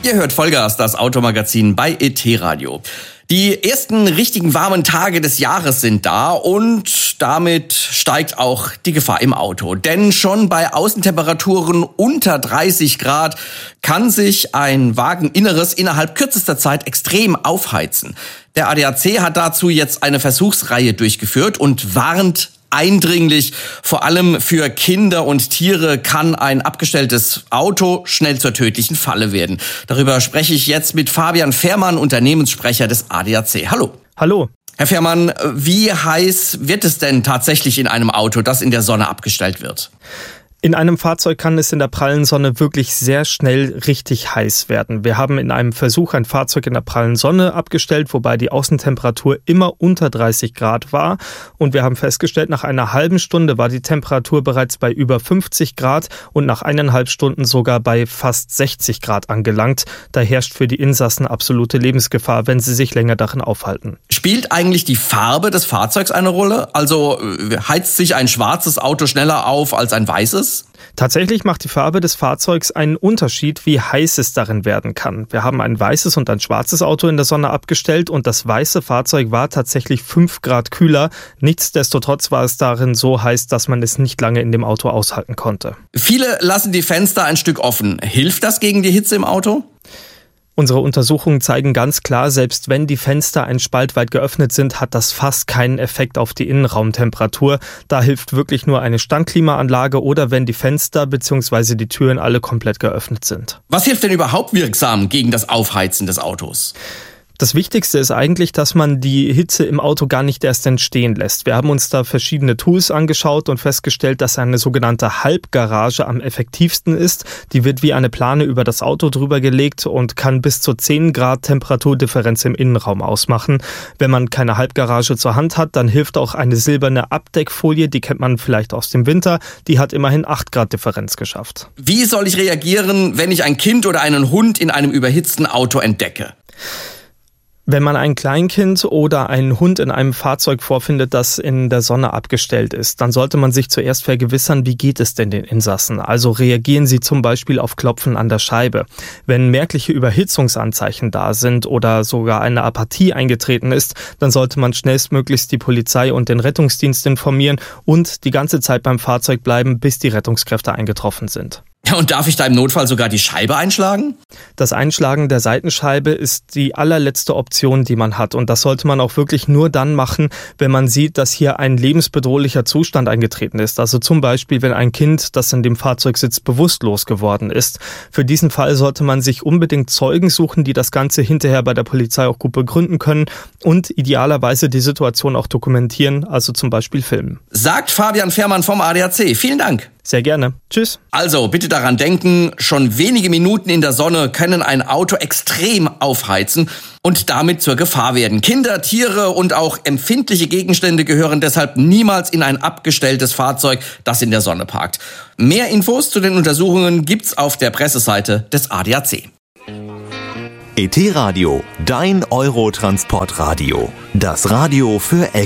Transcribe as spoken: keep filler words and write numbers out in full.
Ihr hört Vollgas, das Automagazin bei E T Radio. Die ersten richtigen warmen Tage des Jahres sind da und damit steigt auch die Gefahr im Auto. Denn schon bei Außentemperaturen unter dreißig Grad kann sich ein Wageninneres innerhalb kürzester Zeit extrem aufheizen. Der A D A C hat dazu jetzt eine Versuchsreihe durchgeführt und warnt eindringlich, vor allem für Kinder und Tiere kann ein abgestelltes Auto schnell zur tödlichen Falle werden. Darüber spreche ich jetzt mit Fabian Fehrmann, Unternehmenssprecher des A D A C. Hallo. Hallo. Herr Fehrmann, wie heiß wird es denn tatsächlich in einem Auto, das in der Sonne abgestellt wird? In einem Fahrzeug kann es in der prallen Sonne wirklich sehr schnell richtig heiß werden. Wir haben in einem Versuch ein Fahrzeug in der prallen Sonne abgestellt, wobei die Außentemperatur immer unter dreißig Grad war. Und wir haben festgestellt, nach einer halben Stunde war die Temperatur bereits bei über fünfzig Grad und nach eineinhalb Stunden sogar bei fast sechzig Grad angelangt. Da herrscht für die Insassen absolute Lebensgefahr, wenn sie sich länger darin aufhalten. Spielt eigentlich die Farbe des Fahrzeugs eine Rolle? Also heizt sich ein schwarzes Auto schneller auf als ein weißes? Tatsächlich macht die Farbe des Fahrzeugs einen Unterschied, wie heiß es darin werden kann. Wir haben ein weißes und ein schwarzes Auto in der Sonne abgestellt und das weiße Fahrzeug war tatsächlich fünf Grad kühler. Nichtsdestotrotz war es darin so heiß, dass man es nicht lange in dem Auto aushalten konnte. Viele lassen die Fenster ein Stück offen. Hilft das gegen die Hitze im Auto? Unsere Untersuchungen zeigen ganz klar, selbst wenn die Fenster ein Spalt weit geöffnet sind, hat das fast keinen Effekt auf die Innenraumtemperatur. Da hilft wirklich nur eine Standklimaanlage oder wenn die Fenster bzw. die Türen alle komplett geöffnet sind. Was hilft denn überhaupt wirksam gegen das Aufheizen des Autos? Das Wichtigste ist eigentlich, dass man die Hitze im Auto gar nicht erst entstehen lässt. Wir haben uns da verschiedene Tools angeschaut und festgestellt, dass eine sogenannte Halbgarage am effektivsten ist. Die wird wie eine Plane über das Auto drüber gelegt und kann bis zu zehn Grad Temperaturdifferenz im Innenraum ausmachen. Wenn man keine Halbgarage zur Hand hat, dann hilft auch eine silberne Abdeckfolie, die kennt man vielleicht aus dem Winter. Die hat immerhin acht Grad Differenz geschafft. Wie soll ich reagieren, wenn ich ein Kind oder einen Hund in einem überhitzten Auto entdecke? Wenn man ein Kleinkind oder einen Hund in einem Fahrzeug vorfindet, das in der Sonne abgestellt ist, dann sollte man sich zuerst vergewissern, wie geht es denn den Insassen? Also reagieren sie zum Beispiel auf Klopfen an der Scheibe. Wenn merkliche Überhitzungsanzeichen da sind oder sogar eine Apathie eingetreten ist, dann sollte man schnellstmöglichst die Polizei und den Rettungsdienst informieren und die ganze Zeit beim Fahrzeug bleiben, bis die Rettungskräfte eingetroffen sind. Ja, und darf ich da im Notfall sogar die Scheibe einschlagen? Das Einschlagen der Seitenscheibe ist die allerletzte Option, die man hat. Und das sollte man auch wirklich nur dann machen, wenn man sieht, dass hier ein lebensbedrohlicher Zustand eingetreten ist. Also zum Beispiel, wenn ein Kind, das in dem Fahrzeug sitzt, bewusstlos geworden ist. Für diesen Fall sollte man sich unbedingt Zeugen suchen, die das Ganze hinterher bei der Polizei auch gut begründen können und idealerweise die Situation auch dokumentieren, also zum Beispiel filmen. Sagt Fabian Fehrmann vom A D A C. Vielen Dank. Sehr gerne. Tschüss. Also bitte daran denken, schon wenige Minuten in der Sonne können ein Auto extrem aufheizen und damit zur Gefahr werden. Kinder, Tiere und auch empfindliche Gegenstände gehören deshalb niemals in ein abgestelltes Fahrzeug, das in der Sonne parkt. Mehr Infos zu den Untersuchungen gibt's auf der Presseseite des A D A C. E T Radio, dein Eurotransportradio. Das Radio für